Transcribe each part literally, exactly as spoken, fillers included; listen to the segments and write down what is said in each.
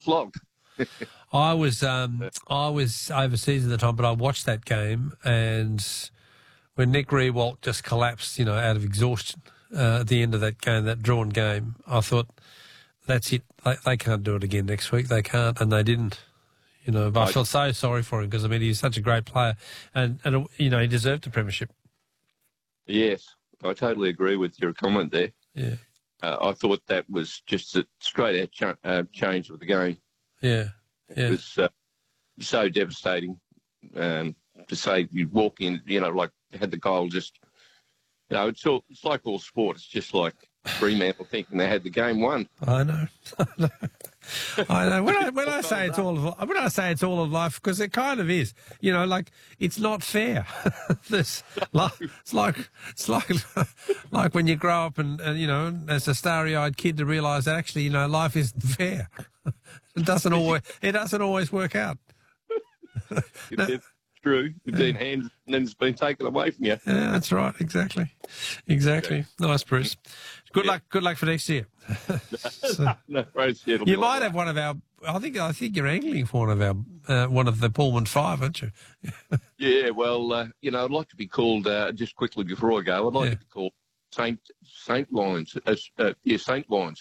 flogged. I was um, I was overseas at the time, but I watched that game, and when Nick Rewalt just collapsed, you know, out of exhaustion uh, at the end of that game, that drawn game, I thought, that's it. They, they can't do it again next week. They can't, and they didn't. You know, but I, I felt so sorry for him because, I mean, he's such a great player, and, and you know, he deserved the premiership. Yes, I totally agree with your comment there. Yeah. Uh, I thought that was just a straight out ch- uh, change of the game. Yeah, yeah. It was uh, so devastating um, to say you walk in, you know, like had the goal just, you know, it's all, it's like all sport. It's just like Fremantle thinking they had the game won. I know, I know. I know. When I when I say it's all of when I say it's all of life, because it kind of is. You know, like it's not fair. This, like, it's like it's like like when you grow up and, and you know, as a starry-eyed kid, to realise that actually, you know, life isn't fair. It doesn't always it doesn't always work out. No. It's true. It's been handed and then it's been taken away from you. Yeah, that's right. Exactly. Exactly. Nice, Bruce. Good yeah. luck. Good luck for next year. So, no, Bruce, you might like have one of our. I think. I think you're angling for one of our. Uh, one of the Pullman Five, aren't you? Yeah. Well, uh, you know, I'd like to be called. Uh, just quickly before I go, I'd like Yeah. to be called Saint Saint Lines. Uh, uh, yeah, Saint Lines.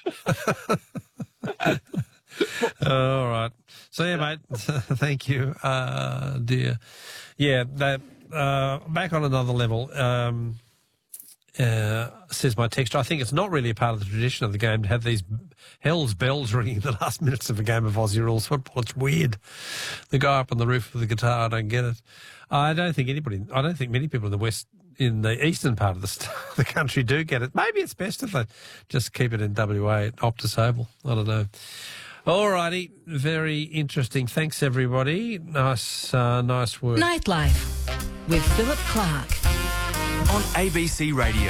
All right. So yeah, mate. Thank you, uh, dear. Yeah. That. Uh, back on another level. Um, Uh, says my texter, I think it's not really a part of the tradition of the game to have these hell's bells ringing in the last minutes of a game of Aussie rules football. It's weird. The guy up on the roof of the guitar, I don't get it. I don't think anybody, I don't think many people in the west, in the eastern part of the, st- the country do get it. Maybe it's best if they just keep it in W A at Optus Oval. I don't know. All righty. Very interesting. Thanks, everybody. Nice, uh, nice work. Nightlife with Philip Clark. On A B C Radio.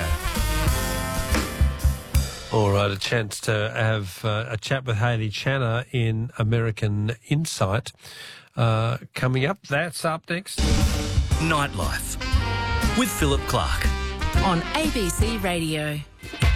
All right, a chance to have uh, a chat with Hayley Channer in American Insight uh, coming up. That's up next. Nightlife with Philip Clark. On A B C Radio.